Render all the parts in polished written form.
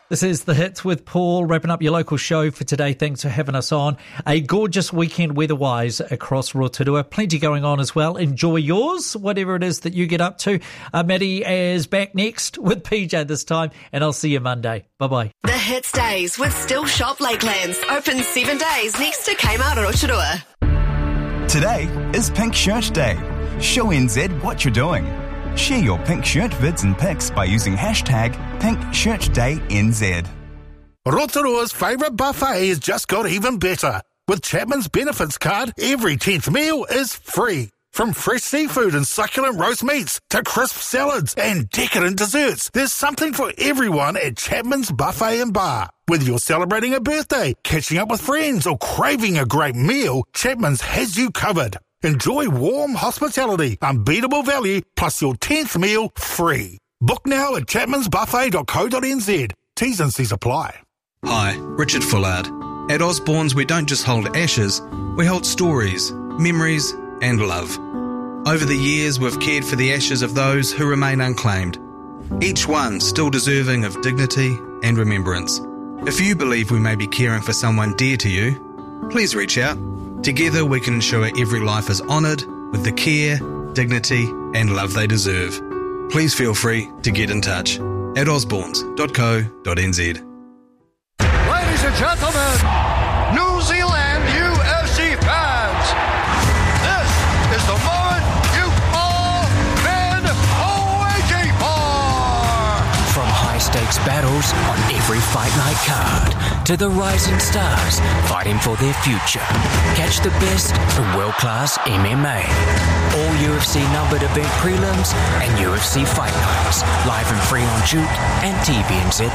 This is The Hits with Paul, wrapping up your local show for today. Thanks for having us on. A gorgeous weekend weather-wise across Rotorua. Plenty going on as well. Enjoy yours, whatever it is that you get up to. Maddie is back next with PJ this time, and I'll see you Monday. Bye-bye. The Hits Days with Still Shop Lakelands. Open 7 days next to Kmart Rotorua. Today is Pink Shirt Day. Show NZ what you're doing. Share your pink shirt vids and pics by using hashtag PinkShirtDayNZ. Rotorua's favourite buffet has just got even better. With Chapman's Benefits card, every 10th meal is free. From fresh seafood and succulent roast meats to crisp salads and decadent desserts, there's something for everyone at Chapman's Buffet and Bar. Whether you're celebrating a birthday, catching up with friends or craving a great meal, Chapman's has you covered. Enjoy warm hospitality, unbeatable value, plus your 10th meal free. Book now at chapmansbuffet.co.nz. T's and C's apply. Hi, Richard Fullard. At Osborne's, we don't just hold ashes, we hold stories, memories and love. Over the years, we've cared for the ashes of those who remain unclaimed, each one still deserving of dignity and remembrance. If you believe we may be caring for someone dear to you, please reach out. Together we can ensure every life is honoured with the care, dignity and love they deserve. Please feel free to get in touch at osborns.co.nz. Ladies and gentlemen, New Zealand UFC fans, this is the moment you've all been waiting for! From high-stakes battles on every fight night card to the rising stars fighting for their future. Catch the best from world-class MMA. All UFC numbered event prelims and UFC fight nights, live and free on Juke and TVNZ+.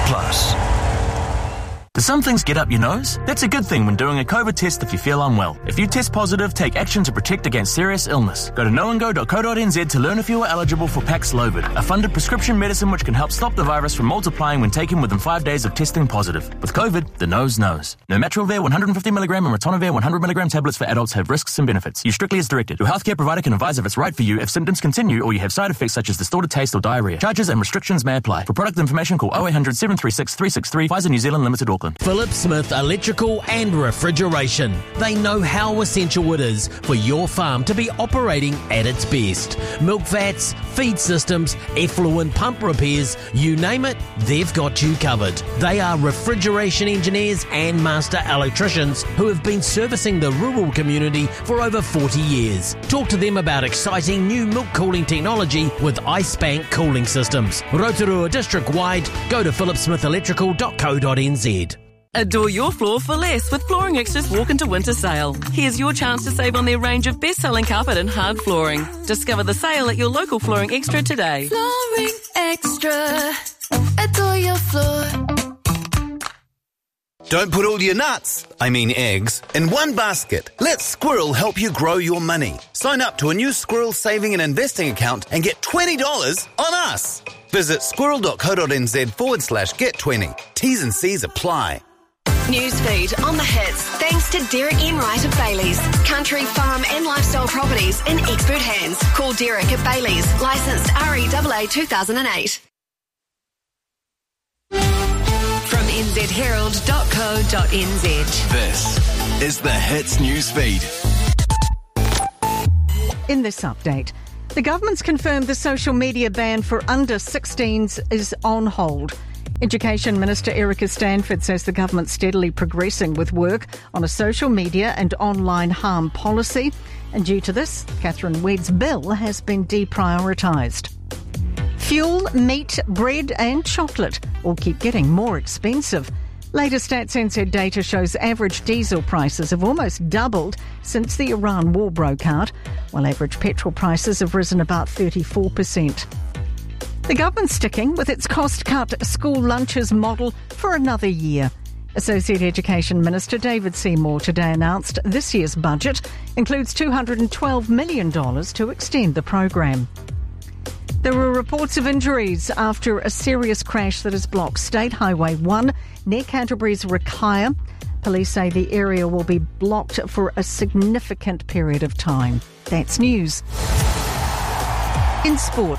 Do some things get up your nose? That's a good thing when doing a COVID test if you feel unwell. If you test positive, take action to protect against serious illness. Go to knowandgo.co.nz to learn if you are eligible for Paxlovid, a funded prescription medicine which can help stop the virus from multiplying when taken within 5 days of testing positive. With COVID, the nose knows. Nirmatrelvir 150mg and ritonavir 100mg tablets for adults have risks and benefits. Use strictly as directed. Your healthcare provider can advise if it's right for you if symptoms continue or you have side effects such as distorted taste or diarrhea. Charges and restrictions may apply. For product information, call 0800 736 363. Pfizer New Zealand Limited, Auckland. Philip Smith Electrical and Refrigeration. They know how essential it is for your farm to be operating at its best. Milk vats, feed systems, effluent pump repairs, you name it, they've got you covered. They are refrigeration engineers and master electricians who have been servicing the rural community for over 40 years. Talk to them about exciting new milk cooling technology with IceBank cooling systems. Rotorua district-wide, go to phillipsmithelectrical.co.nz. Adore your floor for less with Flooring Extra's Walk into Winter sale. Here's your chance to save on their range of best-selling carpet and hard flooring. Discover the sale at your local Flooring Extra today. Flooring Extra. Adore your floor. Don't put all your nuts, eggs, in one basket. Let Squirrel help you grow your money. Sign up to a new Squirrel saving and investing account and get $20 on us. Visit squirrel.co.nz/get20. T's and C's apply. Newsfeed on the hits, thanks to Derek Enright of Bailey's. Country, farm and lifestyle properties in expert hands. Call Derek at Bailey's, licensed REAA 2008. From nzherald.co.nz. This is the Hits Newsfeed. In this update, the government's confirmed the social media ban for under 16s is on hold. Education Minister Erica Stanford says the government's steadily progressing with work on a social media and online harm policy. And due to this, Catherine Wedd's bill has been deprioritised. Fuel, meat, bread and chocolate all keep getting more expensive. Latest Stats NZ data shows average diesel prices have almost doubled since the Iran war broke out, while average petrol prices have risen about 34%. The government's sticking with its cost-cut school lunches model for another year. Associate Education Minister David Seymour today announced this year's budget includes $212 million to extend the program. There were reports of injuries after a serious crash that has blocked State Highway 1 near Canterbury's Rakaia. Police say the area will be blocked for a significant period of time. That's news. In sport,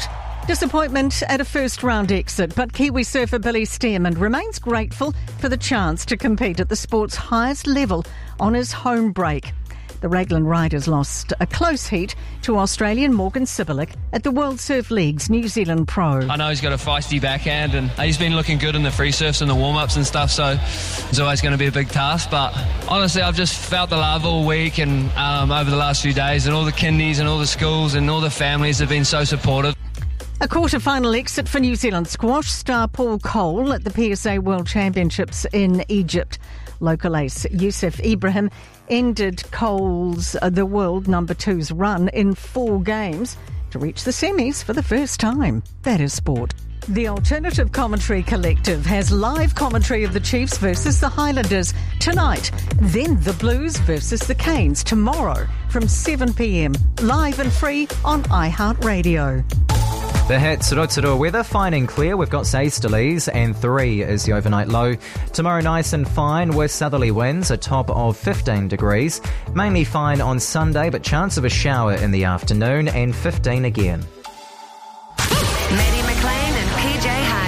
Disappointment at a first-round exit, but Kiwi surfer Billy Stearman remains grateful for the chance to compete at the sport's highest level on his home break. The Raglan Riders lost a close heat to Australian Morgan Sibilic at the World Surf League's New Zealand Pro. I know he's got a feisty backhand and he's been looking good in the free surfs and the warm-ups and stuff, so it's always going to be a big task. But honestly, I've just felt the love all week and over the last few days, and all the kindies and all the schools and all the families have been so supportive. A quarter-final exit for New Zealand squash star Paul Cole at the PSA World Championships in Egypt. Local ace Youssef Ibrahim ended Cole's the world number 2's run in 4 games to reach the semis for the first time. That is sport. The Alternative Commentary Collective has live commentary of the Chiefs versus the Highlanders tonight. Then the Blues versus the Canes tomorrow from 7 p.m. Live and free on iHeartRadio. The Hits, Rotorua weather, fine and clear. We've got easterlies and 3 is the overnight low. Tomorrow nice and fine with southerly winds, a top of 15 degrees. Mainly fine on Sunday, but chance of a shower in the afternoon and 15 again. Maddie McLean and PJ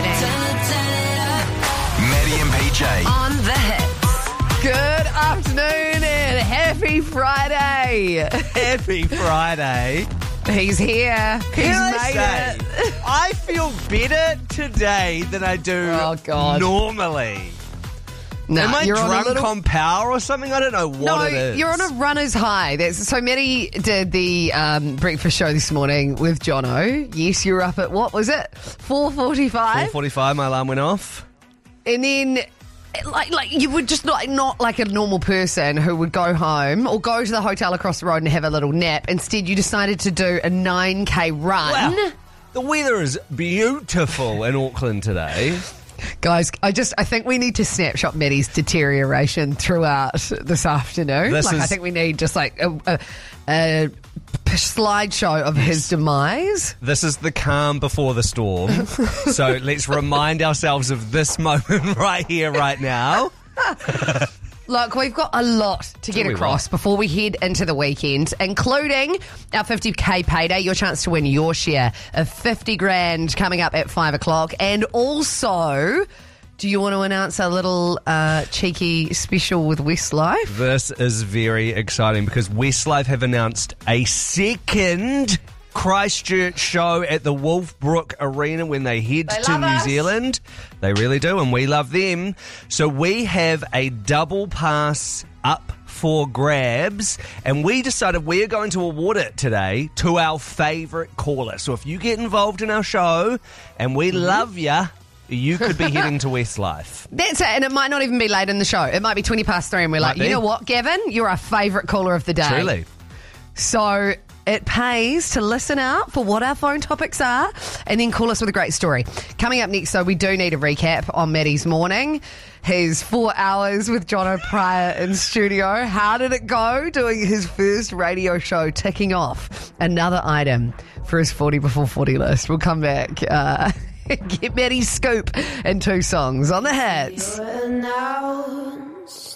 Harding. Maddie and PJ. On the Hits. Good afternoon and happy Friday. Happy Friday. He's here. He's made it. I feel better today than I do normally. No, Am I you're drunk on power or something? I don't know what it is. You're on a runner's high. So Maddie did the breakfast show this morning with Jono. Yes, you were up at, what was it, 4:45? 4:45, my alarm went off. And then... Like you would just not like a normal person who would go home or go to the hotel across the road and have a little nap. Instead, you decided to do a 9K run. Well, the weather is beautiful in Auckland today. Guys, I think we need to snapshot Maddie's deterioration throughout this afternoon. I think we need just like a slideshow of his demise. This is the calm before the storm. So let's remind ourselves of this moment right here, right now. Look, we've got a lot to get across before we head into the weekend, including our 50k payday, your chance to win your share of 50 grand coming up at 5 o'clock. And also, do you want to announce a little cheeky special with Westlife? This is very exciting because Westlife have announced a second Christchurch show at the Wolfbrook Arena when they head to New Zealand. They really do, and we love them. So we have a double pass up for grabs, and we decided we're going to award it today to our favourite caller. So if you get involved in our show and we love you, you could be heading to Westlife. That's it, and it might not even be late in the show. It might be 20 past 3 and we're like, you know what, Gavin? You're our favourite caller of the day. Truly. So it pays to listen out for what our phone topics are and then call us with a great story. Coming up next, though, we do need a recap on Maddie's morning. His 4 hours with Jono Pryor in studio. How did it go doing his first radio show, ticking off another item for his 40 before 40 list? We'll come back. Get Maddie's scoop and 2 songs on the Hits.